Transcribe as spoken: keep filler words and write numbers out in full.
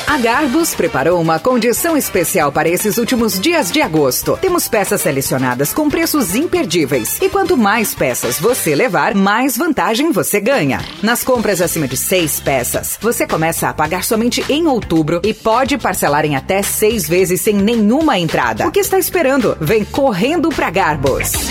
A Garbus preparou uma condição especial para esses últimos dias de agosto. Temos peças selecionadas com preços imperdíveis. E quanto mais peças você levar, mais vantagem você ganha. Nas compras acima de seis peças, você começa a pagar somente em outubro e pode parcelar em até seis vezes sem nenhuma entrada. O que está esperando? Vem correndo pra Garbus.